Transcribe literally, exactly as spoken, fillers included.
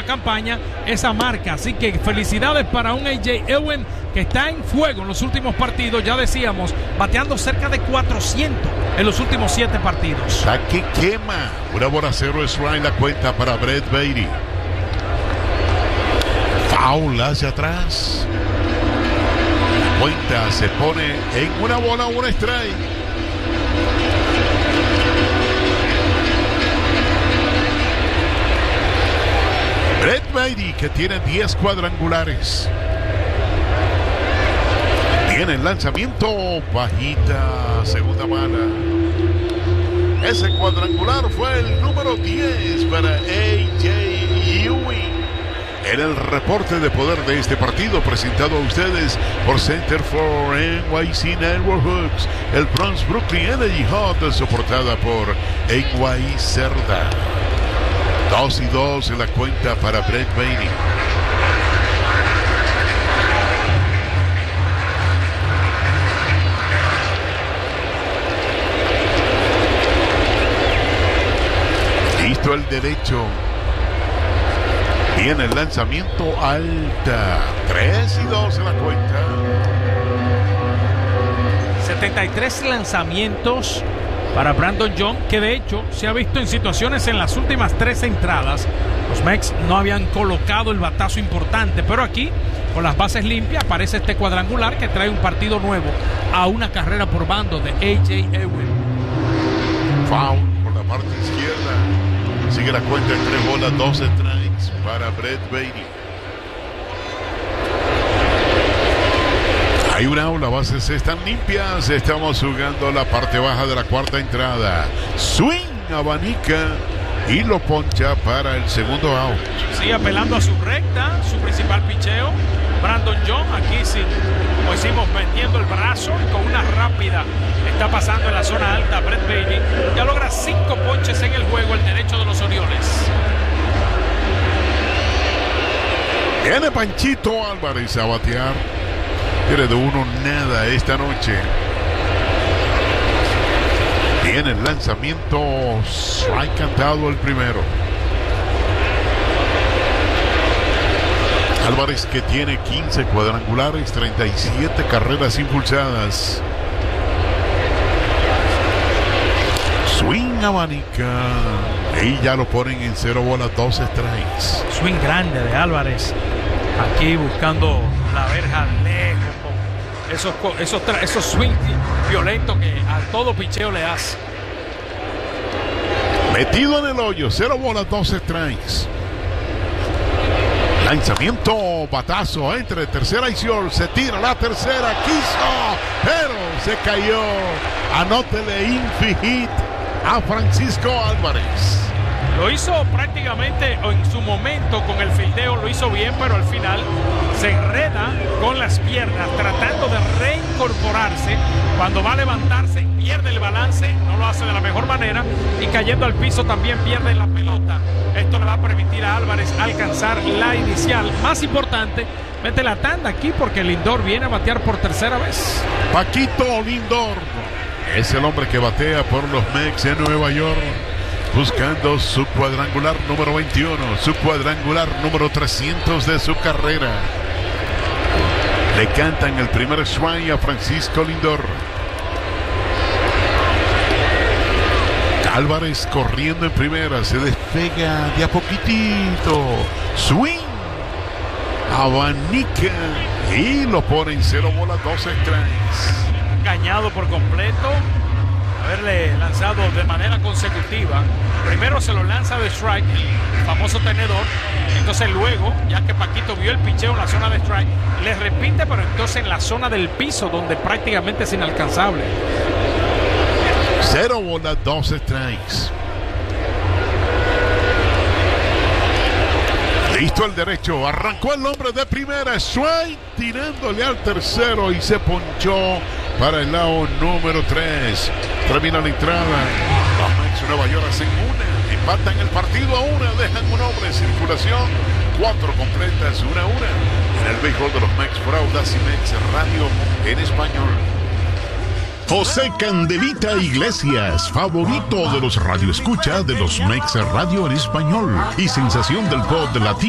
última campaña esa marca. Así que felicidades para un A J Ewen que está en fuego en los últimos partidos. Ya decíamos, bateando cerca de cuatrocientos en los últimos siete partidos. Aquí quema. Una bola cero es right la cuenta para Brett Baty. Foul hacia atrás. La cuenta se pone en una bola, un strike. Brett Baty, que tiene diez cuadrangulares. Tiene el lanzamiento, bajita, segunda mala. Ese cuadrangular fue el número diez para A J Ewing. En el reporte de poder de este partido, presentado a ustedes por Center for N Y C Neighborhoods, el Bronx Brooklyn Energy Hub, soportada por N Y Cerda. Dos y dos en la cuenta para Brett Baty. Listo el derecho. Viene el lanzamiento alta. Tres y dos en la cuenta. setenta y tres lanzamientos para Brandon John, que de hecho se ha visto en situaciones en las últimas tres entradas. Los Mex no habían colocado el batazo importante, pero aquí, con las bases limpias, aparece este cuadrangular que trae un partido nuevo a una carrera por bando de A J Ewing. Foul por la parte izquierda. Sigue la cuenta en tres bolas, dos strikes para Brett Baty. Hay una aula, bases están limpias. Estamos jugando la parte baja de la cuarta entrada. Swing, abanica y lo poncha para el segundo out. Sigue apelando a su recta, su principal picheo. Brandon John, aquí sí, como decimos, metiendo el brazo y con una rápida está pasando en la zona alta. Brett Baty ya logra cinco ponches en el juego, el derecho de los Orioles. Viene Panchito Álvarez a batear. Tiene de uno nada esta noche. Viene el lanzamiento. Strike cantado el primero. Álvarez, que tiene quince cuadrangulares, treinta y siete carreras impulsadas. Swing abanica. Y ya lo ponen en cero bolas, dos strikes. Swing grande de Álvarez. Aquí buscando la verja lejos. Esos, esos, esos swings violentos que a todo picheo le hace. Metido en el hoyo, cero bolas, dos strikes. Lanzamiento, batazo entre tercera y short. Se tira la tercera, quiso, pero se cayó. Anótele infi hit a Francisco Álvarez. Lo hizo prácticamente en su momento con el fildeo, lo hizo bien, pero al final se enreda con las piernas tratando de reincorporarse. Cuando va a levantarse pierde el balance, no lo hace de la mejor manera y cayendo al piso también pierde la pelota. Esto le va a permitir a Álvarez alcanzar la inicial. Más importante, mete la tanda aquí porque Lindor viene a batear por tercera vez. Paquito Lindor es el hombre que batea por los Mets en Nueva York, buscando su cuadrangular número veintiuno, su cuadrangular número trescientos de su carrera. Le cantan el primer swing a Francisco Lindor. Álvarez corriendo en primera, se despega de a poquitito. Swing, abanica y lo pone en cero bolas, dos strikes. Engañado por completo. Haberle lanzado de manera consecutiva. Primero se lo lanza de strike, el famoso tenedor. Entonces luego, ya que Paquito vio el picheo en la zona de strike, le repite, pero entonces en la zona del piso, donde prácticamente es inalcanzable. Cero bolas, dos strikes. Listo el derecho, arrancó el hombre de primera, strike, tirándole al tercero y se ponchó para el lado número tres. Termina la entrada. Los Mets de Nueva York hacen una, empatan el partido a una, dejan un hombre en circulación. Cuatro completas, una a una. En el béisbol de los Mets, por Audacy Mets Radio en español. José Candelita Iglesias, favorito de los radioescuchas de los Mets Radio en español y sensación del pop latino.